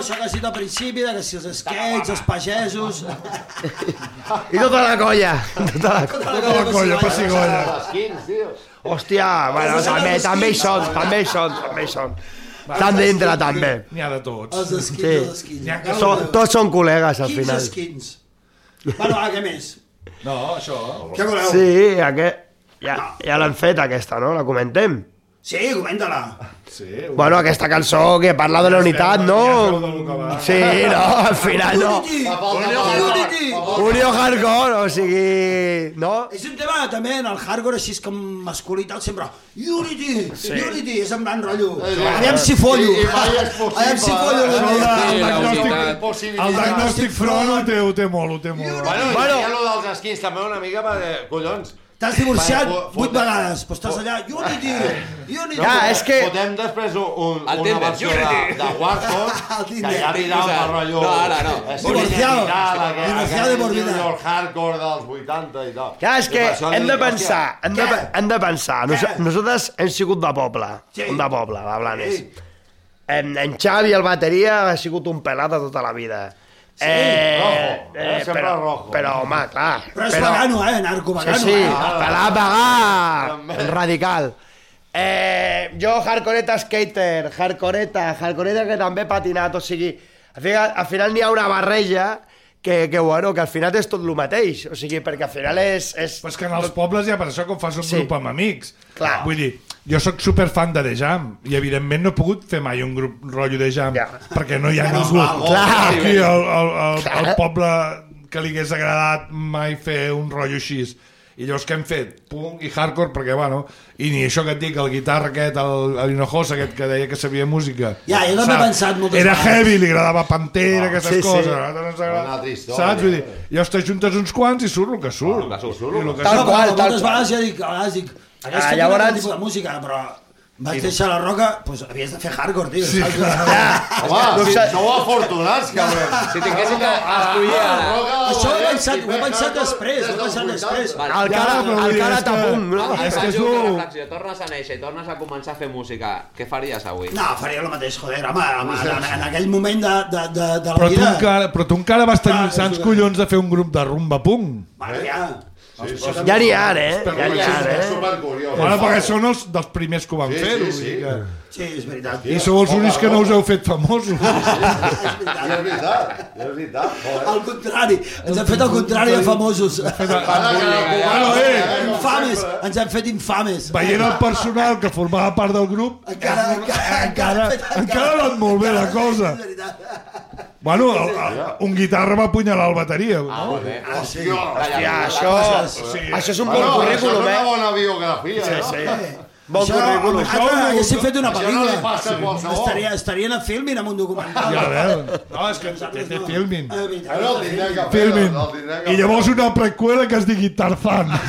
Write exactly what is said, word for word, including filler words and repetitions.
això que has dit al principi, que si els skates, els pagesos... I tota la colla. Tota la, tota la colla, pessigolles. Els quins, tio. Hòstia, bueno, també, també hi són, també hi són, també hi són. Estan dintre, també. N'hi ha de tots. Els skins, els skins. So, tots són col·legues, al final. quinze skins. Bueno, va, què més? No, això... Què voleu? Sí, aquest... ja, ja l'han fet, aquesta, no? La comentem? Sí, comenta-la. Sí, bueno, aquesta cançó que parla de la unitat, no? Sí, no, al final no. Unity! Unió hardcore, o sigui... No? És un tema també en el hardcore així com masculí i tal, sempre Unity! Unity! És en plan rotllo. Aviam si follo. Aviam si follo. El diagnòstic front ho té, ho té molt, ho té molt. Bueno, i hi ha lo dels skins també una mica perquè, collons... T'has divorciat vuit vegades, però estàs allà, Unity! Unity! Ja, és que... Fotem després una versió de Warzone, que ja anirà per rotllo... No, ara no. Divorciado. Divorciado de por vida. El hardcore dels vuitanta i tal. Ja, és que hem de pensar, hem de, hem de pensar. Nos, nosaltres hem sigut de poble, de poble, de Blanes. En, en Xavi, el bateria, ha sigut un pelat de tota la vida. Sí, eh, rojo, eh, sempre però, rojo. Però, home, clar. Però és vegano, eh, narco-vegano. Sí, sí, pelat vegà, radical. Eh, jo, hardcoreta skater, hardcoreta, hardcoreta que també he patinat, o sigui, al final, al final n'hi ha una barreja que, que, bueno, que al final és tot el mateix, o sigui, perquè al final és... és... Però és que en els pobles ja per això com fas un Sí. grup amb amics. Clar. Vull dir, jo sóc superfan de The Jam i evidentment no he pogut fer mai un grup rotllo The Jam Ja. perquè no hi ha ningú. Clar. Aquí al, al, al, Clar. al poble que li hagués agradat mai fer un rotllo així. I llavors què hem fet? Punk i hardcore, perquè, bueno, i ni això que et dic, el guitarra aquest, el, el Hinojosa aquest que deia que sabia música. Ja, jo també he pensat moltes Era vegades. heavy, li agradava Pantera, aquestes sí, sí. coses. A nosaltres ens agrada- Una altra història. Saps? Vull dir, llavors te juntes uns quants i surt el que surt. Ah, surt, I el que Tal No, surt. qual, però tal moltes qual. vegades ja dic, a vegades dic, hagués Ah, fet llavors- un altre tipus de música, però vaig deixar la roca, doncs havies de fer hardcore, tio. Sí, saps? Home, si sou afortunats, cabrón. Si tinguéssim d'escollir ara... Això ho he pensat, ho he pensat després, ho he pensat després. Vale. El cara, Ja, però vull el dir, cara és que- tapum, no? Em És que és faig una un- reflexió, tornes a néixer i tornes a començar a fer música, què faries avui? No, faria el mateix, joder, home, home en, en aquell moment de, de, de, de la Però tu, vida... encara, però tu encara vas tenir Ah, sants és collons de fer un grup de rumba punk. Bueno, ja. Ja n'hi ha, eh? Ja n'hi ha, És eh? supercuriós. Bueno, perquè són els dels primers que ho van Sí, fer-ho. sí, vull sí. dir que- Sí, és veritat. I sou els únics que no us heu fet famosos. Ja és veritat, ja és veritat. Joder. Al contrari, ens hem fet el contrari de famosos. Bueno, eh, Infames, ens hem fet infames. veient el personal que formava part del grup, Encara, encara, encara, encara ha anat molt bé la cosa. És veritat. Bueno, el, el, un guitarra va apunyalar el bateria. Ah, No? molt bé. Hòstia, Hòstia, això, això és un bon bueno, això és currículum, una eh? bona biografia, no? Sí. Bon Això, currículum. això haguéssim fet una Això no pel·lícula. li passa a qualsevol. Estaria, estarien a filmin amb un documental. Ja veus. No, és que té, té filmin. Eh, Ara el tindrem que fer, Filmin. el tindrem que I llavors una preqüela que es digui Tarzan.